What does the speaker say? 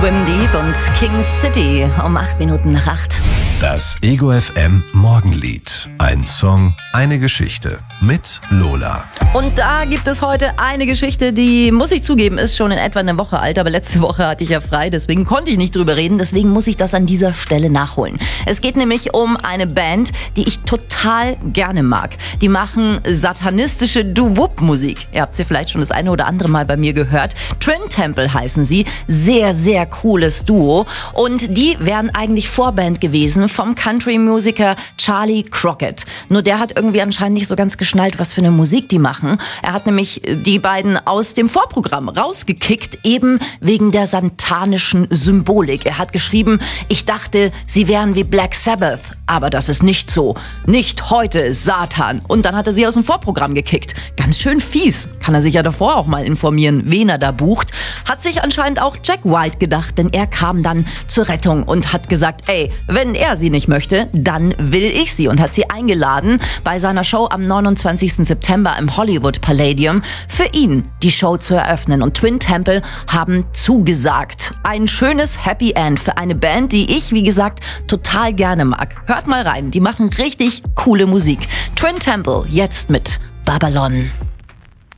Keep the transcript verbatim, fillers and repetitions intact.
Swim Deep und King City um acht Minuten nach acht. Das Ego F M Morgenlied. Ein Song, eine Geschichte mit Lola. Und da gibt es heute eine Geschichte, die, muss ich zugeben, ist schon in etwa eine Woche alt, aber letzte Woche hatte ich ja frei, deswegen konnte ich nicht drüber reden, deswegen muss ich das an dieser Stelle nachholen. Es geht nämlich um eine Band, die ich total gerne mag. Die machen satanistische Doo-Wop-Musik. Ihr habt sie vielleicht schon das eine oder andere Mal bei mir gehört. Twin Temple heißen sie. Sehr, sehr cooles Duo. Und die wären eigentlich Vorband gewesen vom Country-Musiker Charlie Crockett. Nur der hat irgendwie anscheinend nicht so ganz geschnallt, was für eine Musik die machen. Er hat nämlich die beiden aus dem Vorprogramm rausgekickt, eben wegen der satanischen Symbolik. Er hat geschrieben, ich dachte, sie wären wie Black Sabbath, aber das ist nicht so. Nicht heute, Satan. Und dann hat er sie aus dem Vorprogramm gekickt. Ganz schön fies. Kann er sich ja davor auch mal informieren, wen er da bucht. Hat sich anscheinend auch Jack White gedacht, denn er kam dann zur Rettung und hat gesagt, ey, wenn er sie nicht möchte, dann will ich sie, und hat sie eingeladen bei seiner Show am neunundzwanzigsten September im Hollywood Palladium für ihn die Show zu eröffnen. Und Twin Temple haben zugesagt. Ein schönes Happy End für eine Band, die ich, wie gesagt, total gerne mag. Hört mal rein, die machen richtig coole Musik. Twin Temple jetzt mit Babylon.